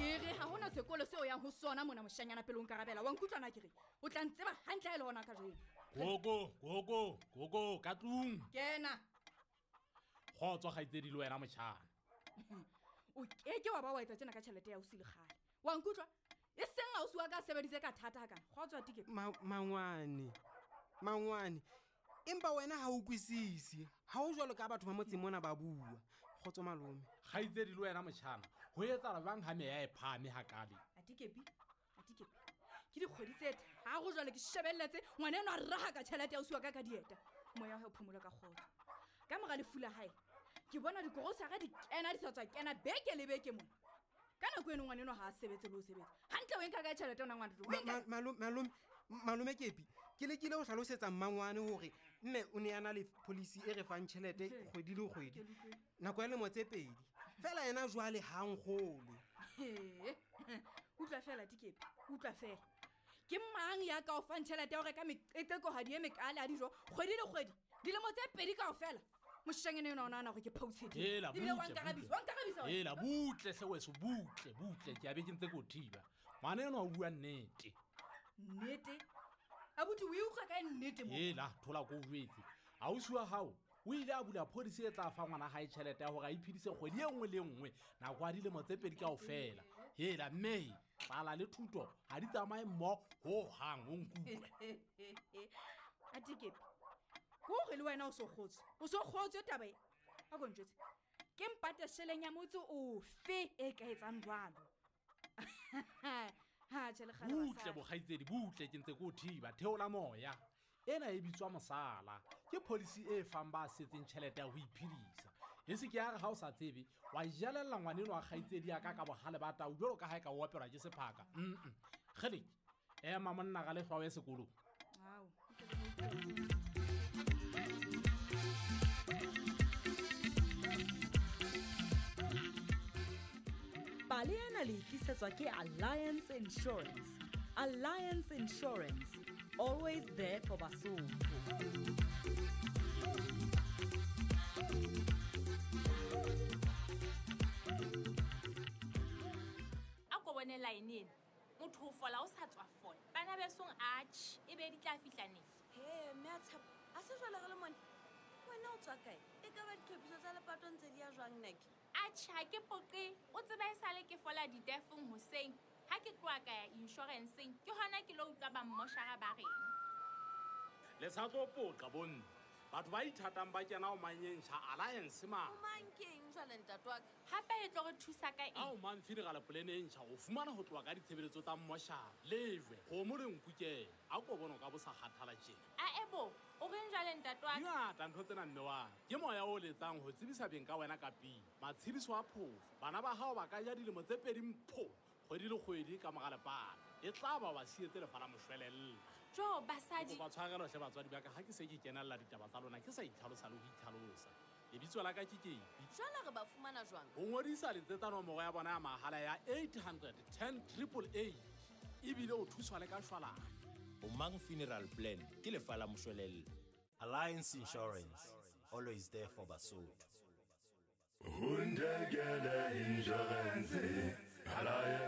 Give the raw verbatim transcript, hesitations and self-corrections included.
ke re ha hona sekolo seo yang ho sona mona moshanyana pele o nkarabela wa nkutlwana ke re o tla ntseba hantle ile hona ka jeno gogo gogo gogo ka tlung kena kgotso ga itsedi le wena motšhana o ke ke wa ba wa etsa tsena ka tšhelete ya o sile gale wa nkutlwa e seng a o sua ka sebedise ka thata kana kgotso tike mangwane mangwane empa wena ha o kwisisi ha o jwalo ka batho ba motseng mona ba bua kgotso malome ga itsedi le wena motšhana go etsala bang ha meya e phame hakale atikepi atikepi ke dikgwedi tse tha go jwale ke shebelletse ngwana eno a raha ka tšhelete ya o sua ka ka dieta moya wa phomola ka kgotso ka moga le fula hae ke bona dikorosara di kena di sa tswa kena beke le beke mona ka nako eno ngwana eno ha a sebetse le o sebetsa hantle o enka ka tšhelete ona ngwana malome malome kepi ke le kile o hlalosetsa mmangwane hore mme o ne yana le policy e re fang tšhelete kgwedi le kgwedi nako ya lemo tse pedi fela yena jwale ha nkgole utlwa fela tikepi utlwa fela ke mang ya ka o fang tšhelete ya go reka meqeqekohadi e mekale a dijo kgwedi le kgwedi dilemo tse pedi ka ofela moshanyane yona ona ana go ke Hela butle se weso butle butle ke a be ke ntse go thiba ngwana eno o bua nnete nnete abuti o utlwa ka nnete mo hela thola go jwetse a o sua hao o ile a bula policy e tla fa ngwana ga e tšhelete ya go ga iphidise kgwedi e nngwe le nngwe nako a dilemo tse pedi ka ofela hela mme tlala le thuto ha di tsamaye mmo ho hang o nkutlwe atikepi go re le wena o so khotse o so khotse taba e a go ntjetse ke mpate sheleng ya motse o fe e ka etsang jwalo ha tshele gala butle bogaitsedi butle ke ntse go thiba theola moya ena e bitswa mosala ke policy e fang ba setseng tšhelete ya go iphedisa e se ke ya ga o sa tsebe wa jalela ngwaneno wa gaitsedi ya ka ka bogale ba tau jalo ka ha e ka opelwa ke sephaka mm gele ema monna ga le hlwa ya sekolo wow Baliana le tlisetswa ke Alliance Insurance. Alliance Insurance, always there for Basotho. Ako bone line ena motho o fola o sa tswa fola bana be song arch e be di tla fihla ne he me a tshepa a se jwale re le mona wena o tswa kae e ka ba ditlhophiso tsa lepato ntse di ya jwang neke arch ha ke poqe o tseba e sale ke fola di defung hoseng ha ke tloa ka ya insuranceeng ke hona ke lo utlwa ba mmoshara ba reng le sa tlo poqa bonne batho ba ithatang ba kena o manyentsha alliance ma o mankeng jwale ntatwa hape e tlo re thusa ka a o eng man file ga le plane entsha o fumana ho tloa ka ditshebeletso tsa mmoshara lejwe go mo le nkukela a ko bona ka bo sa kgathala tjena a ebo o reng jwale ntatwa ngata ntho tsena mme wa ke moya o letsang ho tsebisa beng ka wena ka pi matshidiso a phofu bana ba hao ba ka ja dilemo tse pedi mpho kgwedi le kgwedi ka mogale pana e tla ba ba sietse le fala moshwelella jo basadi ba tshwarelo hle batswadi ba ka ha ke se ke kenella ditaba tsa lona ke sa itlhalosa le ho itlhalosa e bitso la ka ke kepi jwale re ba fumana jwang ho ngodisa letsetsa nomoro ya bona ya mahala ya eight hundred ten triple eight ebile o thuswa le ka shwalana Omang Funeral Plan ke lefa la moshwelella. Alliance Insurance, always there for Basotho. Hundegele insurance, Alliance